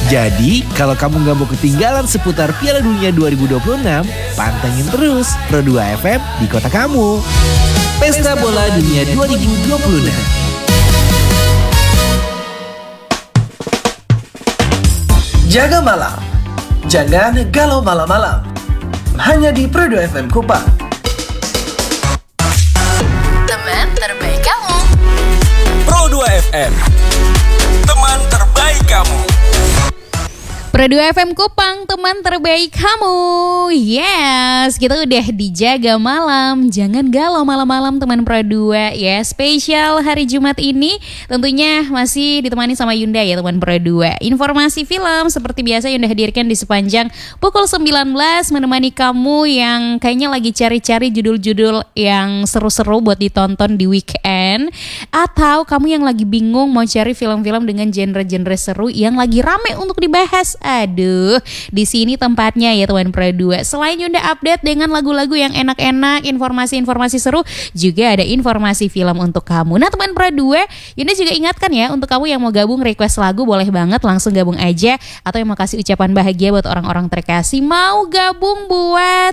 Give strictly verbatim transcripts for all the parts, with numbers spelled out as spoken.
Jadi, kalau kamu nggak mau ketinggalan seputar Piala Dunia dua ribu dua puluh enam, pantengin terus Pro dua F M di kota kamu. Pesta Bola Dunia dua ribu dua puluh enam. Jaga malam, jangan galau malam-malam. Hanya di Pro dua F M Kupang. Teman terbaik kamu. Pro dua F M, teman terbaik kamu. Pro dua F M Kupang, teman terbaik kamu. Yes, kita udah dijaga malam. Jangan galau malam-malam teman Pro dua ya. Spesial hari Jumat ini tentunya masih ditemani sama Yunda ya teman Pro dua. Informasi film seperti biasa Yunda hadirkan di sepanjang pukul sembilan belas, menemani kamu yang kayaknya lagi cari-cari judul-judul yang seru-seru buat ditonton di weekend, atau kamu yang lagi bingung mau cari film-film dengan genre-genre seru yang lagi rame untuk dibahas. Aduh, di sini tempatnya ya teman Pro dua. Selain Yunda update dengan lagu-lagu yang enak-enak, informasi-informasi seru, juga ada informasi film untuk kamu. Nah teman Pro dua, Yunda juga ingatkan ya, untuk kamu yang mau gabung request lagu boleh banget langsung gabung aja, atau yang mau kasih ucapan bahagia buat orang-orang terkasih, mau gabung buat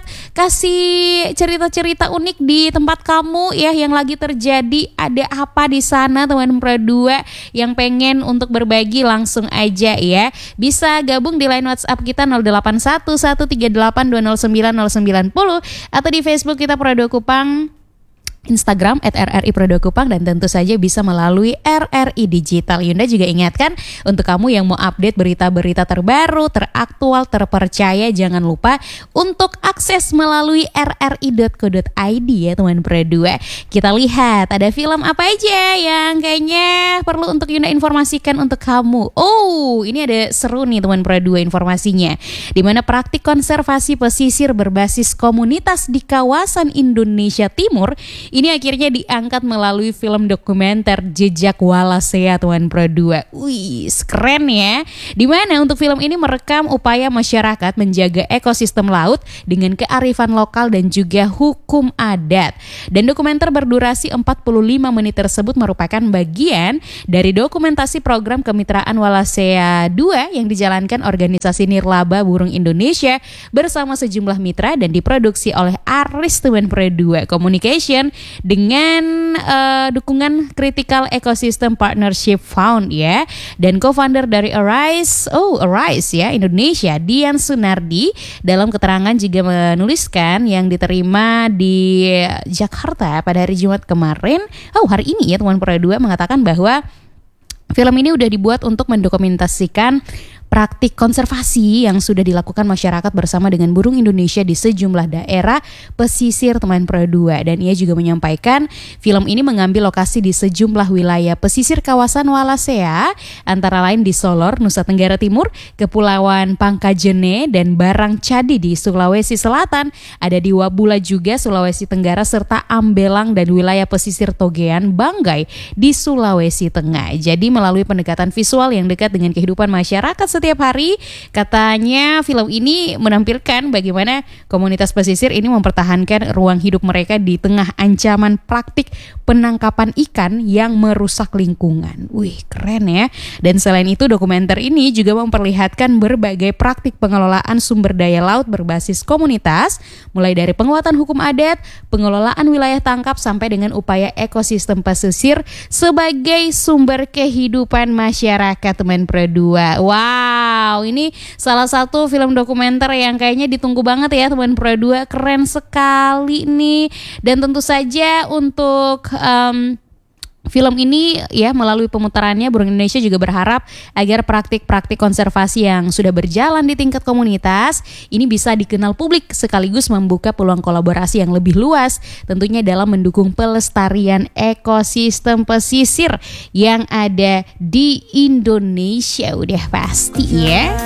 kasih cerita-cerita unik di tempat kamu ya yang lagi terjadi, ada apa di sana teman Pro dua yang pengen untuk berbagi, langsung aja ya. Bisa gabung Gabung di line WhatsApp kita nol delapan satu satu tiga delapan dua nol sembilan nol sembilan nol atau di Facebook kita Pro dua Kupang, Instagram at R R I Pro dua Kupang, dan tentu saja bisa melalui R R I Digital. Yunda juga ingatkan untuk kamu yang mau update berita-berita terbaru, teraktual, terpercaya, jangan lupa untuk akses melalui r r i dot co dot i d ya teman Pro dua. Kita lihat ada film apa aja yang kayaknya perlu untuk Yunda informasikan untuk kamu. Oh, ini ada seru nih teman Pro dua informasinya, di mana praktik konservasi pesisir berbasis komunitas di kawasan Indonesia Timur ini akhirnya diangkat melalui film dokumenter Jejak Wallacea teman Pro dua. Wih, keren ya. Dimana untuk film ini merekam upaya masyarakat menjaga ekosistem laut dengan kearifan lokal dan juga hukum adat. Dan dokumenter berdurasi empat puluh lima menit tersebut merupakan bagian dari dokumentasi program kemitraan Wallacea dua yang dijalankan organisasi Nirlaba Burung Indonesia bersama sejumlah mitra dan diproduksi oleh Aris teman Pro dua Communication dengan uh, dukungan Critical Ecosystem Partnership Fund ya, dan co-founder dari Arise, oh Arise ya Indonesia, Dian Sunardi, dalam keterangan juga menuliskan yang diterima di Jakarta pada hari Jumat kemarin, oh hari ini ya teman Pro dua, mengatakan bahwa film ini udah dibuat untuk mendokumentasikan praktik konservasi yang sudah dilakukan masyarakat bersama dengan burung Indonesia di sejumlah daerah pesisir teman Pro dua. Dan ia juga menyampaikan film ini mengambil lokasi di sejumlah wilayah pesisir kawasan Wallacea, antara lain di Solor, Nusa Tenggara Timur, Kepulauan Pangkajene, dan Barang Cadi di Sulawesi Selatan, ada di Wabula juga Sulawesi Tenggara, serta Ambelang dan wilayah pesisir Togean, Banggai di Sulawesi Tengah. Jadi melalui pendekatan visual yang dekat dengan kehidupan masyarakat setiap hari, katanya film ini menampilkan bagaimana komunitas pesisir ini mempertahankan ruang hidup mereka di tengah ancaman praktik penangkapan ikan yang merusak lingkungan. Wih, keren ya. Dan selain itu, dokumenter ini juga memperlihatkan berbagai praktik pengelolaan sumber daya laut berbasis komunitas, mulai dari penguatan hukum adat, pengelolaan wilayah tangkap, sampai dengan upaya ekosistem pesisir sebagai sumber kehidupan masyarakat teman Pro dua. Wow. Wow, ini salah satu film dokumenter yang kayaknya ditunggu banget ya teman Pro dua, keren sekali nih. Dan tentu saja untuk um, film ini ya, melalui pemutarannya Burung Indonesia juga berharap agar praktik-praktik konservasi yang sudah berjalan di tingkat komunitas ini bisa dikenal publik, sekaligus membuka peluang kolaborasi yang lebih luas tentunya dalam mendukung pelestarian ekosistem pesisir yang ada di Indonesia. Udah pasti ya.